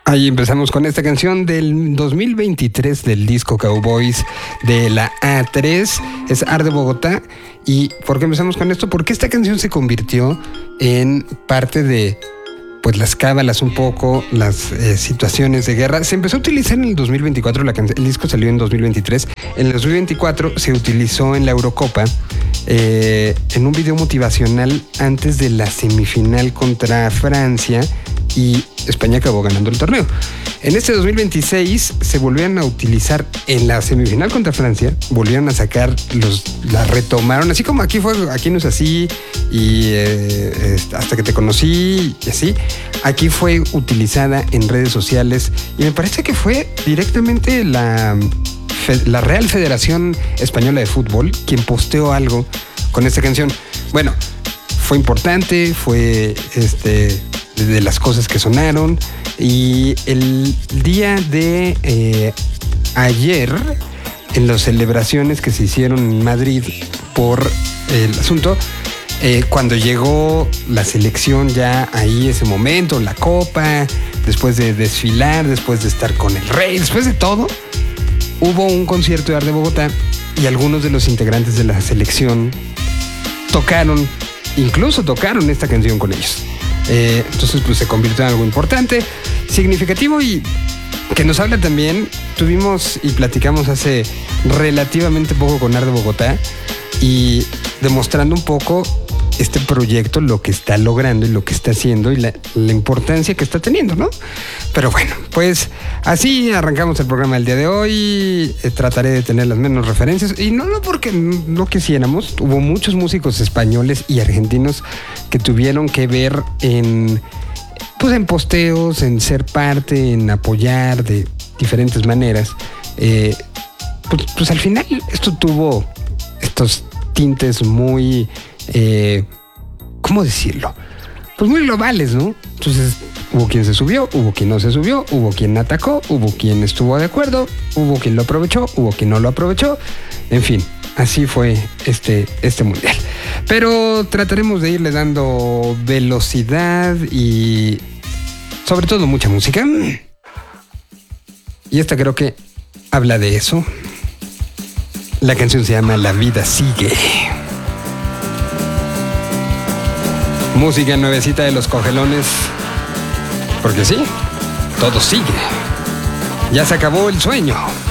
Ahí empezamos con esta canción del 2023 del disco Cowboys de la A3, es Arde Bogotá. ¿Y por qué empezamos con esto? Porque esta canción se convirtió en parte de pues las cábalas un poco, las situaciones de guerra. Se empezó a utilizar en el 2024, el disco salió en 2023. En el 2024 se utilizó en la Eurocopa en un video motivacional antes de la semifinal contra Francia, y España acabó ganando el torneo. En este 2026 se volvieron a utilizar en la semifinal contra Francia, volvieron a sacar, la retomaron, así como aquí no es así, y hasta que te conocí, y así. Aquí fue utilizada en redes sociales, y me parece que fue directamente la Real Federación Española de Fútbol quien posteó algo con esta canción. Bueno, fue importante, fue de las cosas que sonaron. Y el día de ayer, en las celebraciones que se hicieron en Madrid por el asunto, cuando llegó la selección ya ahí, ese momento, la copa, después de desfilar, después de estar con el rey, después de todo, hubo un concierto de Arde Bogotá y algunos de los integrantes de la selección incluso tocaron esta canción con ellos. Entonces pues se convirtió en algo importante, significativo, y que nos habla también. Tuvimos y platicamos hace relativamente poco con Arde Bogotá, y demostrando un poco este proyecto, lo que está logrando y lo que está haciendo y la importancia que está teniendo, ¿no? Pero bueno, pues así arrancamos el programa del día de hoy. Trataré de tener las menos referencias, y no porque no quisiéramos. Hubo muchos músicos españoles y argentinos que tuvieron que ver en posteos, en ser parte, en apoyar de diferentes maneras. Pues al final esto tuvo estos tintes muy... ¿cómo decirlo? Pues muy globales, ¿no? Entonces hubo quien se subió, hubo quien no se subió, hubo quien atacó, hubo quien estuvo de acuerdo, hubo quien lo aprovechó, hubo quien no lo aprovechó. En fin, así fue este mundial. Pero trataremos de irle dando velocidad y sobre todo mucha música. Y esta creo que habla de eso. La canción se llama La vida sigue. Música nuevecita de Los Cogelones. Porque sí, todo sigue. Ya se acabó el sueño.